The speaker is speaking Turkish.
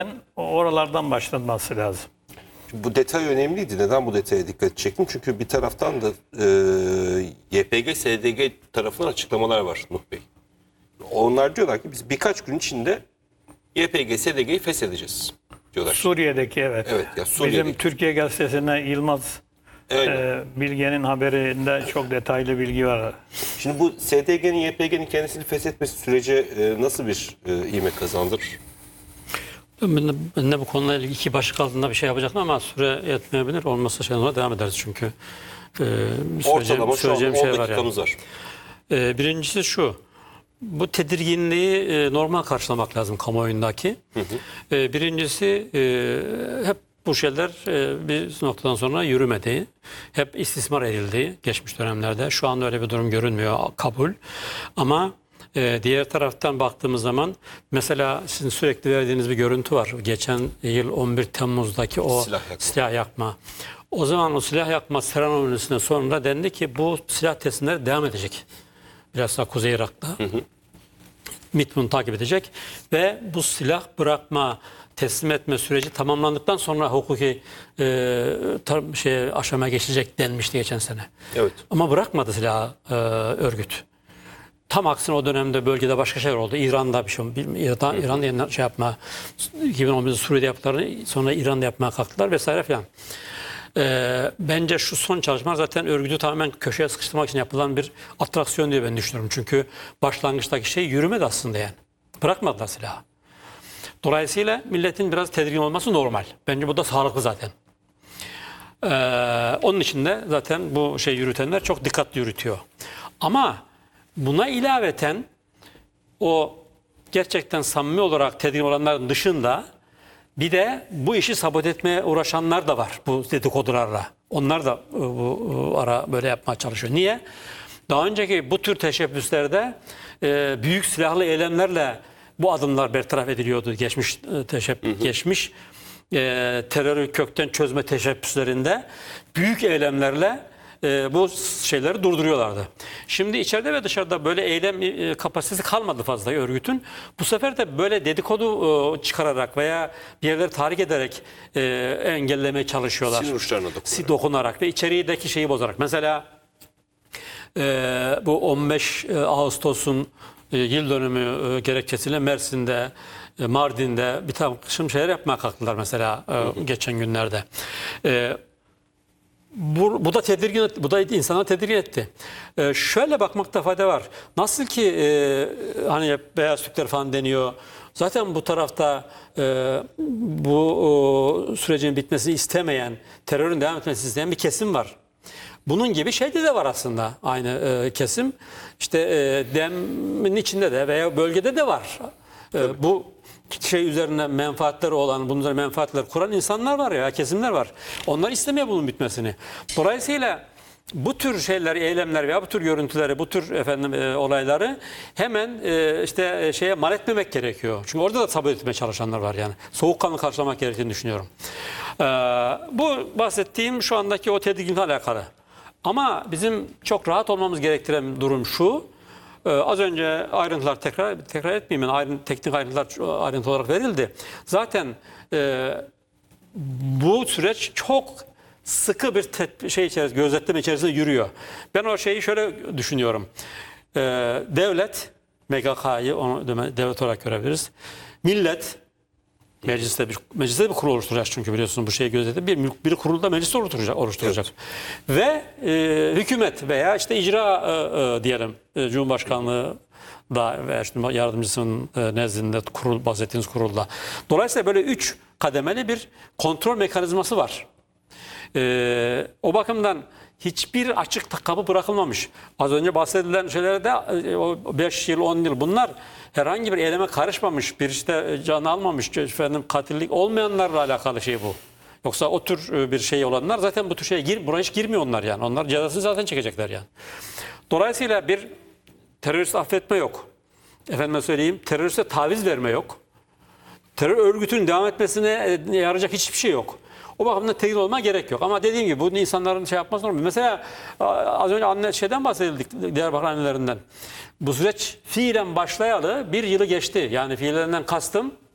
oralardan başlanması lazım. Bu detay önemliydi. Neden bu detaya dikkat çektim? Çünkü bir taraftan da YPG, SDG tarafından açıklamalar var Nuh Bey. Onlar diyorlar ki biz birkaç gün içinde YPG, SDG'yi feshedeceğiz diyorlar. Suriye'deki evet. Evet, ya Suriye'deki. Bizim Türkiye Gazetesi'ne Yılmaz Bilge'nin haberinde çok detaylı bilgi var. Şimdi bu SDG'nin, YPG'nin kendisini feshetmesi sürece nasıl bir ivme kazandırır? Ben de bu konuyla ilgili iki başlık altında bir şey yapacaktım ama süre yetmeyebilir. Olmazsa şeylerle devam ederiz çünkü. Ortalama şu an 10 şey var dakikamız var. Birincisi şu. Bu tedirginliği normal karşılamak lazım kamuoyundaki. Birincisi hep bu şeyler bir noktadan sonra yürümedi. Hep istismar edildi geçmiş dönemlerde. Şu anda öyle bir durum görünmüyor, kabul. Ama diğer taraftan baktığımız zaman mesela sizin sürekli verdiğiniz bir görüntü var. Geçen yıl 11 Temmuz'daki o silah yakma. O zaman o silah yakma seremonisine sonra dendi ki bu silah teslimleri devam edecek. Biraz daha Kuzey Irak'ta. MİT bunu takip edecek ve bu silah bırakma, teslim etme süreci tamamlandıktan sonra hukuki aşamaya geçilecek denmişti geçen sene. Evet. Ama bırakmadı silahı örgüt. Tam aksine o dönemde bölgede başka şeyler oldu. İran'da bir şey oldu. İran'da yeniden şey yapma, 2011'de Suriye'de yaptılar, sonra İran'da yapmaya kalktılar vesaire filan. Bence şu son çalışmalar zaten örgütü tamamen köşeye sıkıştırmak için yapılan bir atraksiyon diye ben düşünüyorum. Çünkü başlangıçtaki şey yürümedi aslında yani. Bırakmadılar silahı. Dolayısıyla milletin biraz tedirgin olması normal. Bence bu da sağlıklı zaten. Onun için de zaten bu şey yürütenler çok dikkatli yürütüyor. Ama buna ilaveten o gerçekten samimi olarak tedirgin olanların dışında bir de bu işi sabote etmeye uğraşanlar da var bu dedikodularla. Onlar da bu ara böyle yapmaya çalışıyor. Niye? Daha önceki bu tür teşebbüslerde büyük silahlı eylemlerle bu adımlar bertaraf ediliyordu. Geçmiş terörü kökten çözme teşebbüslerinde büyük eylemlerle bu şeyleri durduruyorlardı. Şimdi içeride ve dışarıda böyle eylem kapasitesi kalmadı fazla örgütün. Bu sefer de böyle dedikodu çıkararak veya bir yerleri tahrik ederek engellemeye çalışıyorlar. Sinir uçlarına dokunarak ve içerideki şeyi bozarak. Mesela bu 15 Ağustos'un yıl dönümü gerekçesiyle Mersin'de, Mardin'de bir takım şeyler yapmaya kalktılar mesela geçen günlerde. Bu da tedirgin etti, bu da insanları tedirgin etti. Şöyle bakmakta fayda var. Nasıl ki hani beyaz Türkler falan deniyor. Zaten bu tarafta bu sürecin bitmesini istemeyen, terörün devam etmesini isteyen bir kesim var. Bunun gibi şeyde de var aslında aynı kesim. İşte DEM'in içinde de veya bölgede de var. Bu şey üzerine menfaatleri olan, bunun üzerine menfaatler kuran insanlar var ya, kesimler var. Onlar istemiyor bunun bitmesini. Dolayısıyla bu tür şeyler, eylemler veya bu tür görüntüleri, bu tür olayları hemen şeye mal etmemek gerekiyor. Çünkü orada da sabote etmeye çalışanlar var yani. Soğukkanlı karşılamak gerektiğini düşünüyorum. Bu bahsettiğim şu andaki o tedirginlikle alakalı. Ama bizim çok rahat olmamız gerektiren durum şu. Az önce ayrıntılar tekrar etmeyeyim. Yani teknik ayrıntılar ayrıntı olarak verildi. Zaten bu süreç çok sıkı bir gözetleme içerisinde yürüyor. Ben o şeyi şöyle düşünüyorum. Devlet, MGK'yı devlet olarak görebiliriz. Millet, mecliste bir kurul oluşturacak çünkü biliyorsunuz bu şeyi gözetledi. Bir kurulda mecliste oluşturacak. Evet. Ve hükümet veya işte icra diyelim Cumhurbaşkanlığı da veya işte yardımcısının nezdinde bahsettiğiniz kurulda. Dolayısıyla böyle 3 kademeli bir kontrol mekanizması var. O bakımdan hiçbir açık kapı bırakılmamış. Az önce bahsedilen şeylerde 5 yıl 10 yıl bunlar herhangi bir eyleme karışmamış, bir işte canı almamış, katillik olmayanlarla alakalı şey bu. Yoksa o tür bir şey olanlar zaten bu tür şeye buraya hiç girmiyor onlar yani. Onlar cezasını zaten çekecekler yani. Dolayısıyla bir terörist affetme yok. Efendime söyleyeyim, teröriste taviz verme yok. Terör örgütünün devam etmesine yarayacak hiçbir şey yok. O bakımdan tedirgin olma gerek yok. Ama dediğim gibi bu insanların şey yapması normal. Mesela az önce şeyden bahsedildik, Diyarbakır annelerinden. Bu süreç fiilen başlayalı bir yılı geçti. Yani fiillerinden kastım